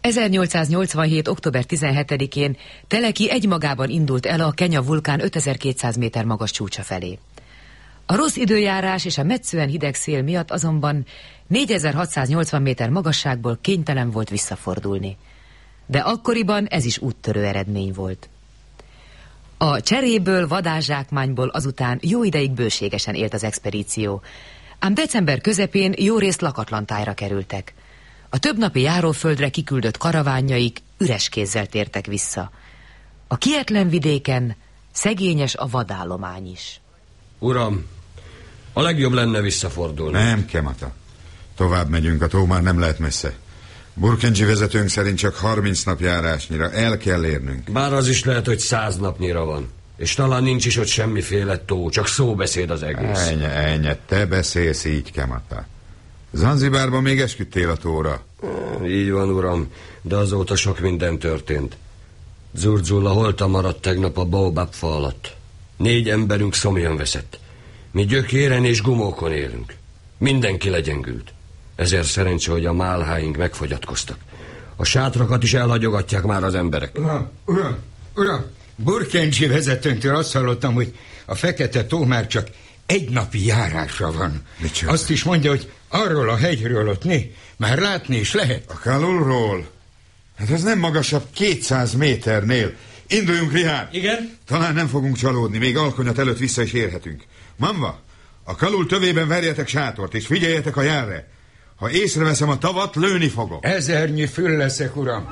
1887. október 17-én Teleki egymagában indult el a Kenya vulkán 5200 méter magas csúcsa felé. A rossz időjárás és a metszően hideg szél miatt azonban 4680 méter magasságból kénytelen volt visszafordulni. De akkoriban ez is úttörő eredmény volt. A cseréből, vadászsákmányból azután jó ideig bőségesen élt az expedíció, ám december közepén jó részt lakatlan tájra kerültek. A többnapi járóföldre kiküldött karavánjaik üres kézzel tértek vissza. A kietlen vidéken szegényes a vadállomány is. Uram, a legjobb lenne visszafordulni. Nem, Kemata. Tovább megyünk, a tó már nem lehet messze. Burkengyi vezetőnk szerint csak 30 nap járásnyira el kell érnünk. Bár az is lehet, hogy 100 napnyira van. És talán nincs is ott semmiféle tó, csak szóbeszéd az egész. Ennyi, te beszélsz így, Kemata. Zanzibárban még esküdtél a tóra? Így van, uram, de azóta sok minden történt. Zurzulla holtan maradt tegnap a baobab fa alatt. 4 emberünk szomjan veszett. Mi gyökéren és gumókon élünk. Mindenki legyengült. Ezért szerencsé, hogy a málháink megfogyatkoztak. A sátrakat is elhagyogatják már az emberek. Uram, Burkengyi vezetőnktől azt hallottam, hogy a Fekete tó már csak 1 napi járásra van. Micsoda? Azt is mondja, hogy arról a hegyről ott már látni is lehet. A Kalulról? Hát ez nem magasabb 200 méternél. Induljunk, Rihár! Igen? Talán nem fogunk csalódni, még alkonyat előtt vissza is érhetünk. Mamva, a Kalul tövében verjetek sátort, és figyeljetek a jelre. Ha észreveszem a tavat, lőni fogok. 1000 fül leszek, uram.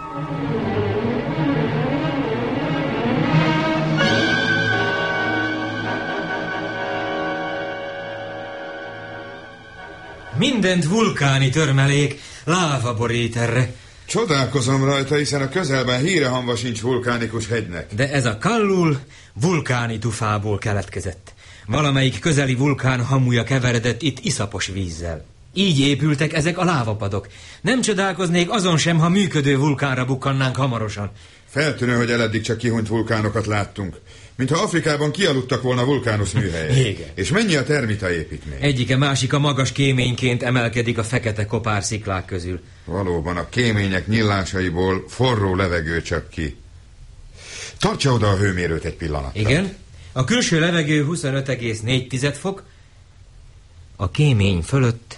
Mindent vulkáni törmelék, láva borít erre. Csodálkozom rajta, hiszen a közelben hírehamva sincs vulkánikus hegynek. De ez a Kalul vulkáni tufából keletkezett. Valamelyik közeli vulkán hamuja keveredett itt iszapos vízzel. Így épültek ezek a lávapadok. Nem csodálkoznék azon sem, ha működő vulkánra bukkannánk hamarosan. Feltűnő, hogy eleddig csak kihunyt vulkánokat láttunk. Mintha Afrikában kialudtak volna vulkánusz műhelyek. Igen. És mennyi a termita építmény? Egyike másika magas kéményként emelkedik a fekete kopársziklák közül. Valóban a kémények nyílásaiból forró levegő csap ki. Tartsa oda a hőmérőt egy pillanatra. Igen? A külső levegő 25,4 fok, a kémény fölött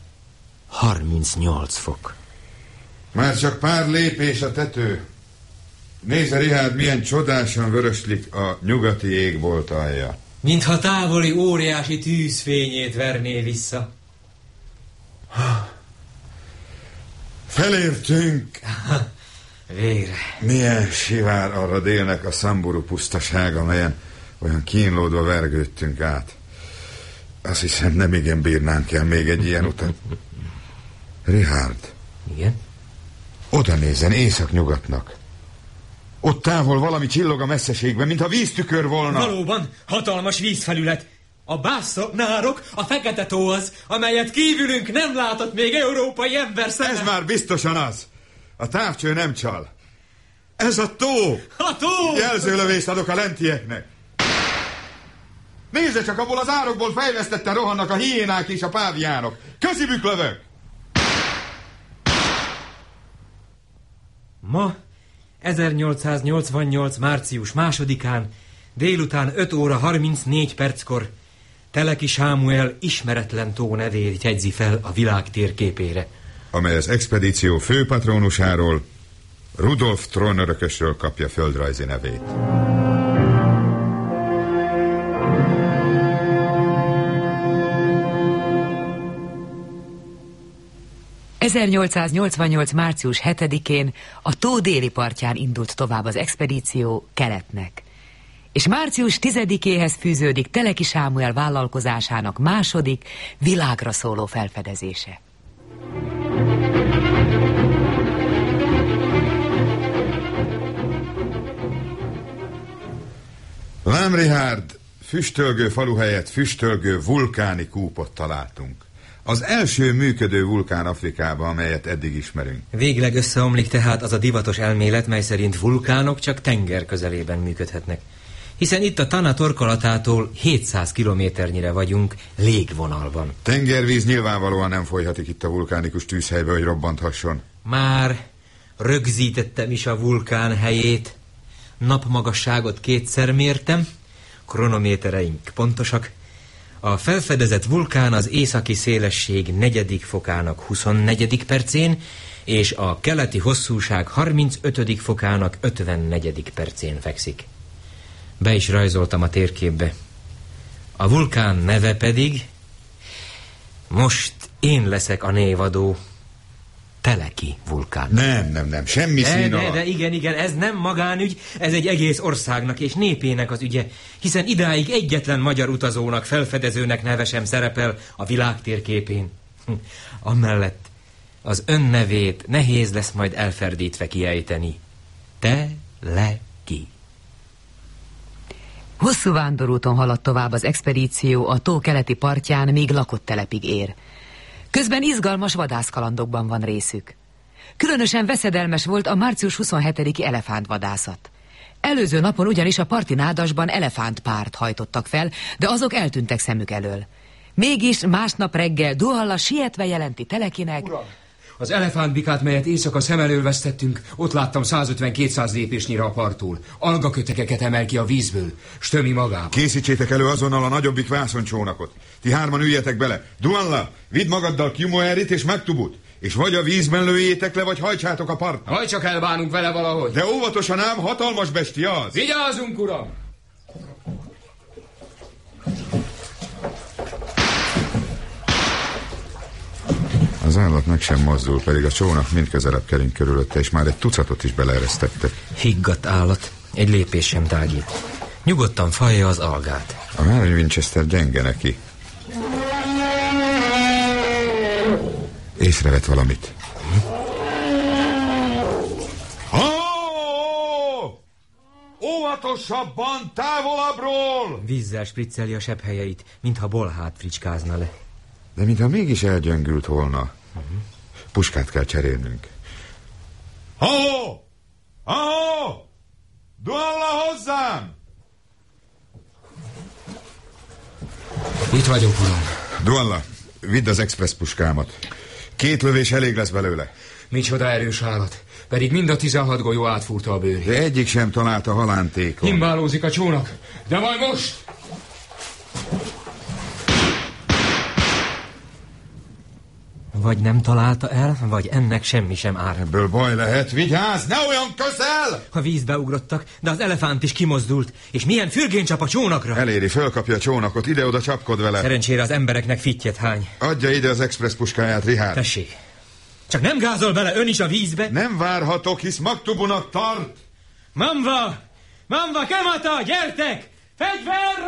38 fok. Már csak pár lépés a tető. Nézze, Richard, milyen csodásan vöröslik a nyugati égbolt alja. Mintha távoli óriási tűzfényét verné vissza. Felértünk! Végre. Milyen sivár arra délnek a Samburu pusztaság, amelyen olyan kínlódva vergődtünk át. Azt hiszem, nem igen bírnánk el még egy ilyen utat. Richard. Igen? Oda nézzen, észak-nyugatnak. Ott távol valami csillog a messzeségben, mintha víztükör volna. Valóban, hatalmas vízfelület. A Bassa Nárok, a Fekete tó az, amelyet kívülünk nem látott még európai ember szeme. Ez már biztosan az. A távcső nem csal. Ez a tó. A tó! Jelzőlövést adok a lentieknek. Nézze csak, abból az árokból fejvesztetten rohannak a hiénák és a páviánok. Közibük lövök! Ma, 1888. március 2-án, délután 5 óra 34 perckor Teleki Sámuel ismeretlen tó nevét jegyzi fel a világ térképére, amely az expedíció főpatronusáról, Rudolf trónörökösről kapja földrajzi nevét. ...1888. március 7-én a tó déli partján indult tovább az expedíció keletnek. És március 10-éhez fűződik Teleki Sámuel vállalkozásának második, világra szóló felfedezése. Lám, Richard, füstölgő falu helyett füstölgő vulkáni kúpot találtunk. Az első működő vulkán Afrikában, amelyet eddig ismerünk. Végleg összeomlik tehát az a divatos elmélet, mely szerint vulkánok csak tenger közelében működhetnek. Hiszen itt a Tana torkolatától 700 kilométernyire vagyunk légvonalban. Tengervíz nyilvánvalóan nem folyhatik itt a vulkánikus tűzhelybe, hogy robbanthasson. Már Rögzítettem is a vulkán helyét. Napmagasságot 2-szer mértem, kronométereink pontosak. A felfedezett vulkán az északi szélesség 4. fokának 24. percén, és a keleti hosszúság 35. fokának 54. percén fekszik. Be is rajzoltam a térképbe. A vulkán neve pedig... Most én leszek a névadó. Teleki vulkán. Nem, semmi szín alatt. De igen, ez nem magánügy, ez egy egész országnak és népének az ügye, hiszen idáig egyetlen magyar utazónak, felfedezőnek neve sem szerepel a világ térképén. Amellett az ön nevét nehéz lesz majd elferdítve kiejteni. Teleki. Hosszú vándorúton haladt tovább az expedíció a tó keleti partján, míg lakott telepig ér. Közben izgalmas vadászkalandokban van részük. Különösen veszedelmes volt a március 27-i elefántvadászat. Előző napon ugyanis a parti nádasban elefántpárt hajtottak fel, de azok eltűntek szemük elől. Mégis másnap reggel Duhalla sietve jelenti Telekinek... Uram, az elefántbikát, melyet éjszaka szem elől vesztettünk, ott láttam 150-200 lépésnyire a parttól. Algakötekeket emel ki a vízből, s tömi magába. Készítsétek elő azonnal a nagyobbik vászoncsónakot. Ti 3 üljetek bele. Dualla, vidd magaddal Kjumoerit és Megtubut, és vagy a vízben lőjétek le, vagy hajtsátok a partra. Haj, csak elbánunk vele valahogy. De óvatosan ám, hatalmas bestia az. Vigyázzunk, uram! Az állat meg sem mozdul, pedig a csónak mind közelebb kerünk körülötte, és már egy tucatot is beleeresztettek. Higgadt állat, egy lépés sem tágít. Nyugodtan falja az algát. A Mary Winchester gyenge neki. Észrevett valamit. Óvatosabban, távolabbról! Vízzel spricceli a sebhelyeit, mintha bolhát fricskázna le. De mintha mégis elgyöngült volna. Puskát kell cserélnünk. Ho! Ho! Dualla hozzám! Itt vagyok, uram. Dualla, vidd az express puskámat. 2 lövés elég lesz belőle. Micsoda erős állat. Pedig mind a 16 golyó átfúrta a bőrét. De egyik sem találta halántékon. Himbálózik a csónak. De majd most! Vagy nem találta el, vagy ennek semmi sem ár. Ebből baj lehet. Vigyázz, ne olyan közel! A vízbe ugrottak, de az elefánt is kimozdult. És milyen fürgén csap a csónakra! Eléri, fölkapja a csónakot, ide-oda csapkod vele. Szerencsére az embereknek fittyet hány. Adja ide az express puskáját, Richard. Tessék. Csak nem gázol bele ön is a vízbe? Nem várhatok, hisz Maktubunak tart. Mamva! Mamva, Kemata, gyertek! Fegyver!